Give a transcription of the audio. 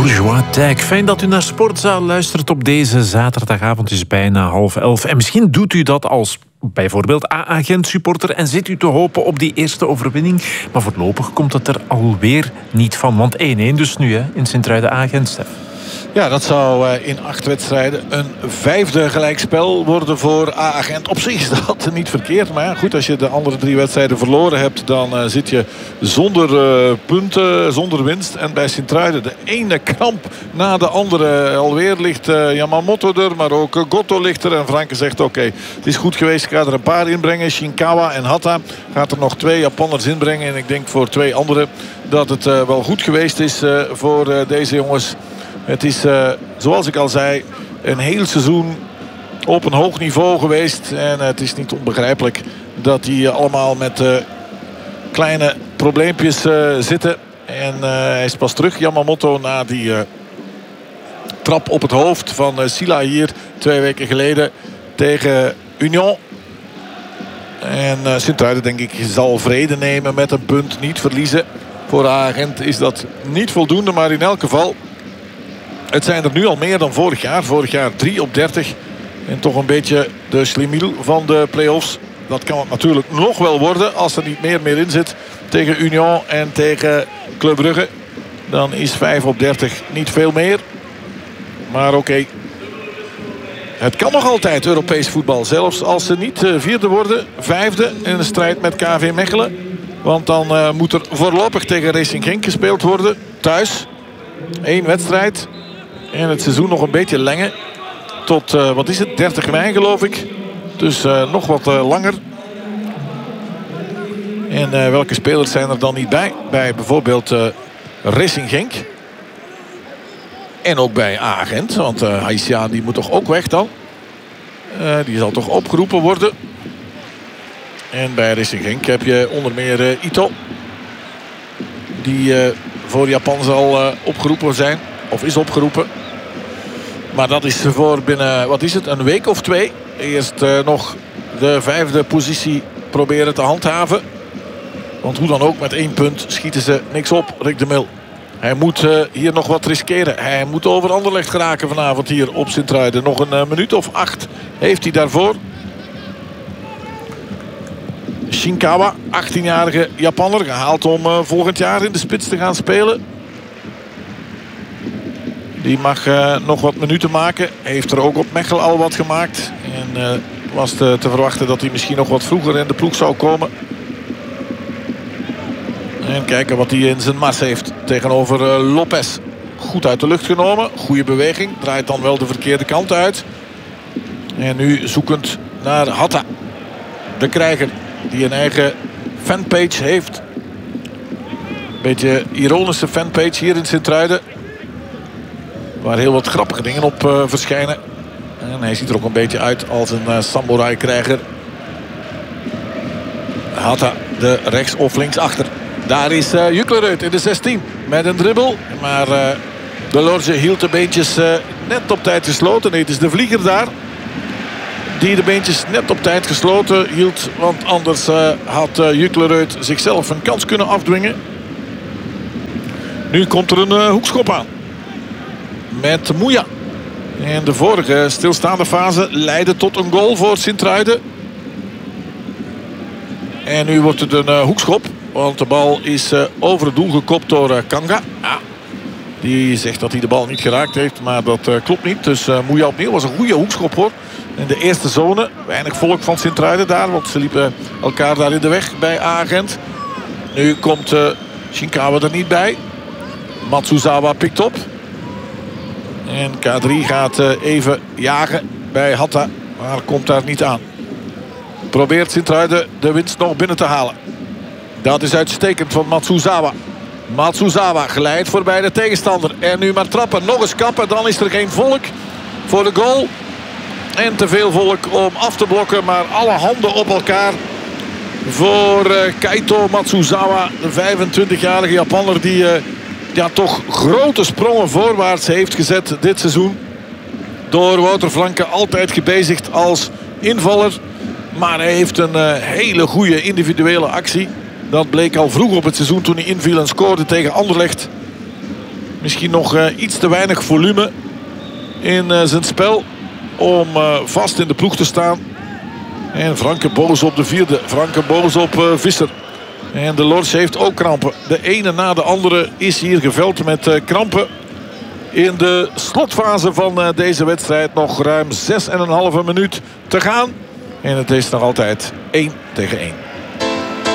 Bourgeois Tech. Fijn dat u naar Sportzaal luistert op deze zaterdagavond. Het is bijna 10:30. En misschien doet u dat als bijvoorbeeld A-agent-supporter en zit u te hopen op die eerste overwinning. Maar voorlopig komt het er alweer niet van. Want 1-1 dus nu in Sint-Truiden-Agent, Stef. Ja, dat zou in 8 wedstrijden een 5e gelijkspel worden voor A-agent. Op zich is dat niet verkeerd. Maar ja, goed, als je de andere 3 wedstrijden verloren hebt, dan zit je zonder punten, zonder winst. En bij Sint-Truiden de ene kramp na de andere. Alweer ligt Yamamoto er, maar ook Gotto ligt er. En Franke zegt oké, het is goed geweest. Ik ga er een paar inbrengen. Shinkawa en Hatta gaat er nog 2 Japanners inbrengen. En ik denk voor 2 anderen dat het wel goed geweest is voor deze jongens. Het is, zoals ik al zei, een heel seizoen op een hoog niveau geweest. En het is niet onbegrijpelijk dat die allemaal met kleine probleempjes zitten. En hij is pas terug, Yamamoto, na die trap op het hoofd van Silla hier 2 weken geleden tegen Union. En Sint-Truiden, denk ik, zal vrede nemen met een punt, niet verliezen. Voor A-agent is dat niet voldoende, maar in elk geval... Het zijn er nu al meer dan vorig jaar. Vorig jaar 3 op 30. En toch een beetje de slimiel van de play-offs. Dat kan het natuurlijk nog wel worden als er niet meer in zit. Tegen Union en tegen Club Brugge. Dan is 5 op 30 niet veel meer. Maar oké. Het kan nog altijd Europees voetbal. Zelfs als ze niet 4e worden. 5e in een strijd met KV Mechelen. Want dan moet er voorlopig tegen Racing Genk gespeeld worden. Thuis. 1 wedstrijd. En het seizoen nog een beetje lengen. Tot, wat is het, 30 mei geloof ik. Dus nog wat langer. En welke spelers zijn er dan niet bij? Bij bijvoorbeeld Racing Genk. En ook bij A-agent. Want Haitiaan die moet toch ook weg dan. Die zal toch opgeroepen worden. En bij Racing Genk heb je onder meer Ito. Die voor Japan zal opgeroepen zijn. Of is opgeroepen. Maar dat is voor binnen, wat is het, een week of 2. Eerst nog de 5e positie proberen te handhaven. Want hoe dan ook, met 1 punt schieten ze niks op, Rick de Mil. Hij moet hier nog wat riskeren. Hij moet over Anderlecht geraken vanavond hier op Sint-Truiden. Nog een minuut of 8 heeft hij daarvoor. Shinkawa, 18-jarige Japanner, gehaald om volgend jaar in de spits te gaan spelen. Die mag nog wat minuten maken. Heeft er ook op Mechelen al wat gemaakt. En was te verwachten dat hij misschien nog wat vroeger in de ploeg zou komen. En kijken wat hij in zijn mars heeft tegenover Lopez. Goed uit de lucht genomen. Goede beweging. Draait dan wel de verkeerde kant uit. En nu zoekend naar Hatta. De krijger die een eigen fanpage heeft. Beetje ironische fanpage hier in Sint-Truiden. Waar heel wat grappige dingen op verschijnen. En hij ziet er ook een beetje uit als een samurai-krijger. Hatta de rechts of links achter. Daar is Juklerud in de 16 met een dribbel. Maar de Lorge hield de beentjes net op tijd gesloten. Nee, het is de vlieger daar. Die de beentjes net op tijd gesloten hield. Want anders had Juklerud zichzelf een kans kunnen afdwingen. Nu komt er een hoekschop aan. Met Mouya. En de vorige stilstaande fase leidde tot een goal voor Sint-Truiden. En nu wordt het een hoekschop. Want de bal is over het doel gekopt door Kanga. Ja, die zegt dat hij de bal niet geraakt heeft. Maar dat klopt niet. Dus Mouya opnieuw. Was een goede hoekschop hoor. In de eerste zone. Weinig volk van Sint-Truiden daar. Want ze liepen elkaar daar in de weg bij A-agent. Nu komt Shinkawa er niet bij. Matsuzawa pikt op. En K3 gaat even jagen bij Hatta. Maar komt daar niet aan. Probeert Sint-Truiden de winst nog binnen te halen. Dat is uitstekend van Matsuzawa. Matsuzawa glijdt voorbij de tegenstander. En nu maar trappen. Nog eens kappen. Dan is er geen volk voor de goal. En te veel volk om af te blokken. Maar alle handen op elkaar. Voor Kaito Matsuzawa. De 25-jarige Japanner die... ja, toch grote sprongen voorwaarts heeft gezet dit seizoen. Door Wouter Flanke altijd gebezigd als invaller. Maar hij heeft een hele goede individuele actie. Dat bleek al vroeg op het seizoen toen hij inviel en scoorde tegen Anderlecht. Misschien nog iets te weinig volume in zijn spel om vast in de ploeg te staan. En Franke boos op de vierde. Franke boos op Visser. En de Lors heeft ook krampen. De ene na de andere is hier geveld met krampen. In de slotfase van deze wedstrijd nog ruim 6,5 minuut te gaan. En het is nog altijd 1-1.